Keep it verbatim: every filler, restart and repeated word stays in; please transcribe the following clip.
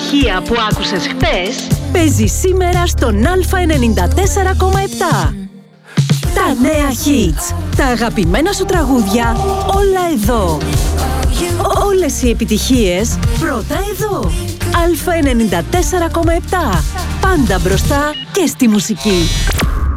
επιτυχία που άκουσες χθες παίζει σήμερα στον Α ενενήντα τέσσερα κόμμα επτά. Τα νέα hits, τα αγαπημένα σου τραγούδια, όλα εδώ. Όλες οι επιτυχίες πρώτα εδώ. Α ενενήντα τέσσερα κόμμα επτά. Πάντα μπροστά και στη μουσική.